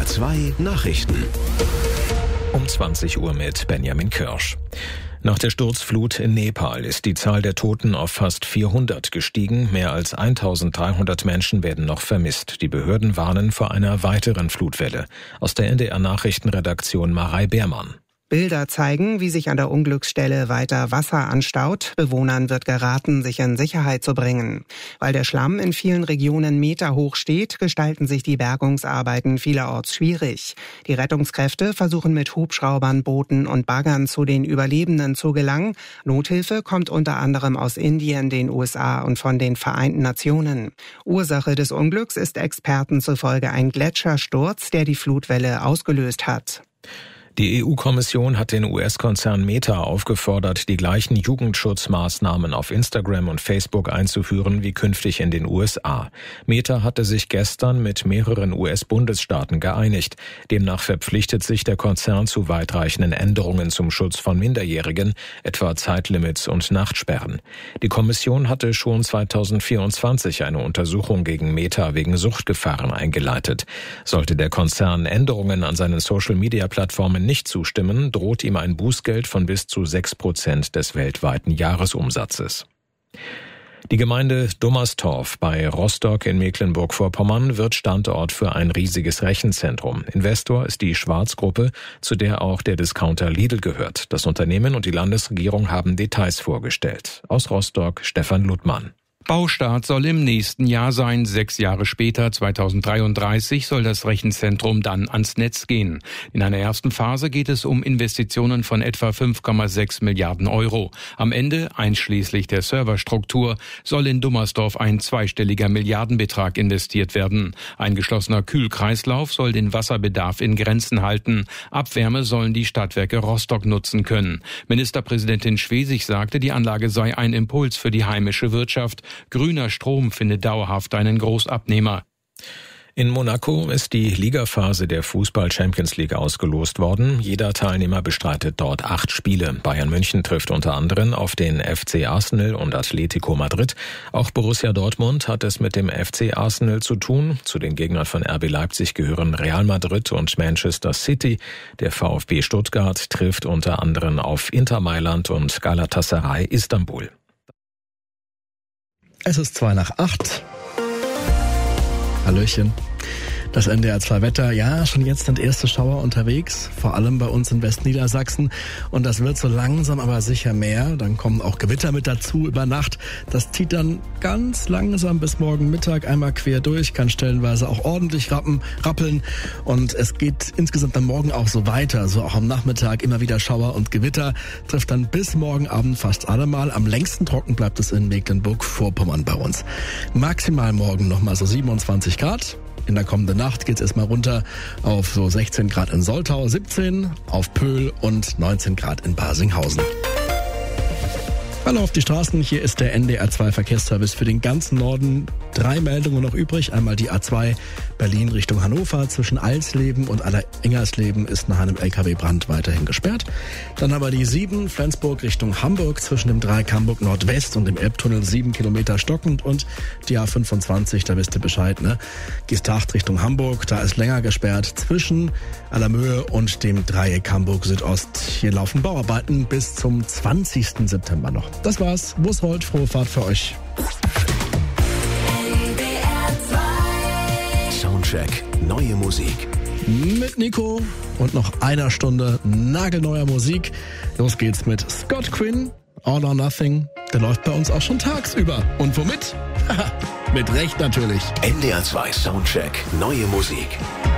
NDR 2 Nachrichten. Um 20 Uhr mit Benjamin Kirsch. Nach der Sturzflut in Nepal ist die Zahl der Toten auf fast 400 gestiegen. Mehr als 1300 Menschen werden noch vermisst. Die Behörden warnen vor einer weiteren Flutwelle. Aus der NDR Nachrichtenredaktion Marei Beermann. Bilder zeigen, wie sich an der Unglücksstelle weiter Wasser anstaut. Bewohnern wird geraten, sich in Sicherheit zu bringen. Weil der Schlamm in vielen Regionen meterhoch steht, gestalten sich die Bergungsarbeiten vielerorts schwierig. Die Rettungskräfte versuchen mit Hubschraubern, Booten und Baggern zu den Überlebenden zu gelangen. Nothilfe kommt unter anderem aus Indien, den USA und von den Vereinten Nationen. Ursache des Unglücks ist Experten zufolge ein Gletschersturz, der die Flutwelle ausgelöst hat. Die EU-Kommission hat den US-Konzern Meta aufgefordert, die gleichen Jugendschutzmaßnahmen auf Instagram und Facebook einzuführen wie künftig in den USA. Meta hatte sich gestern mit mehreren US-Bundesstaaten geeinigt. Demnach verpflichtet sich der Konzern zu weitreichenden Änderungen zum Schutz von Minderjährigen, etwa Zeitlimits und Nachtsperren. Die Kommission hatte schon 2024 eine Untersuchung gegen Meta wegen Suchtgefahren eingeleitet. Sollte der Konzern Änderungen an seinen Social-Media-Plattformen nicht zustimmen, droht ihm ein Bußgeld von bis zu 6% des weltweiten Jahresumsatzes. Die Gemeinde Dummerstorf bei Rostock in Mecklenburg-Vorpommern wird Standort für ein riesiges Rechenzentrum. Investor ist die Schwarz-Gruppe, zu der auch der Discounter Lidl gehört. Das Unternehmen und die Landesregierung haben Details vorgestellt. Aus Rostock Stefan Ludmann. Baustart soll im nächsten Jahr sein. 6 Jahre später, 2033, soll das Rechenzentrum dann ans Netz gehen. In einer ersten Phase geht es um Investitionen von etwa 5,6 Milliarden Euro. Am Ende, einschließlich der Serverstruktur, soll in Dummersdorf ein zweistelliger Milliardenbetrag investiert werden. Ein geschlossener Kühlkreislauf soll den Wasserbedarf in Grenzen halten. Abwärme sollen die Stadtwerke Rostock nutzen können. Ministerpräsidentin Schwesig sagte, die Anlage sei ein Impuls für die heimische Wirtschaft. Grüner Strom findet dauerhaft einen Großabnehmer. In Monaco ist die Ligaphase der Fußball-Champions League ausgelost worden. Jeder Teilnehmer bestreitet dort 8 Spiele. Bayern München trifft unter anderem auf den FC Arsenal und Atletico Madrid. Auch Borussia Dortmund hat es mit dem FC Arsenal zu tun. Zu den Gegnern von RB Leipzig gehören Real Madrid und Manchester City. Der VfB Stuttgart trifft unter anderem auf Inter Mailand und Galatasaray Istanbul. Es ist 7:02. Hallöchen. Das NDR 2 Wetter, ja, schon jetzt sind erste Schauer unterwegs, vor allem bei uns in Westniedersachsen. Und das wird so langsam aber sicher mehr. Dann kommen auch Gewitter mit dazu über Nacht. Das zieht dann ganz langsam bis morgen Mittag einmal quer durch, kann stellenweise auch ordentlich rappeln. Und es geht insgesamt am Morgen auch so weiter. So auch am Nachmittag immer wieder Schauer und Gewitter. Trifft dann bis morgen Abend fast allemal. Am längsten trocken bleibt es in Mecklenburg-Vorpommern bei uns. Maximal morgen nochmal so 27 Grad. In der kommenden Nacht geht's erstmal runter auf so 16 Grad in Soltau, 17 auf Pöhl und 19 Grad in Basinghausen. Hallo auf die Straßen, hier ist der NDR 2 Verkehrsservice für den ganzen Norden. 3 Meldungen noch übrig. Einmal die A2 Berlin Richtung Hannover. Zwischen Alsleben und Aller-Engersleben ist nach einem LKW-Brand weiterhin gesperrt. Dann aber die 7 Flensburg Richtung Hamburg. Zwischen dem Dreieck Hamburg Nordwest und dem Elbtunnel 7 Kilometer stockend. Und die A25, da wisst ihr Bescheid, ne? Giestacht Richtung Hamburg, da ist länger gesperrt. Zwischen Allermöhe und dem Dreieck Hamburg Südost. Hier laufen Bauarbeiten bis zum 20. September noch. Das war's. Bushold, frohe Fahrt für euch. Soundcheck, neue Musik. Mit Nico und noch einer Stunde nagelneuer Musik. Los geht's mit Scott Quinn, All or Nothing. Der läuft bei uns auch schon tagsüber. Und womit? Mit Recht natürlich. NDR 2 Soundcheck, neue Musik.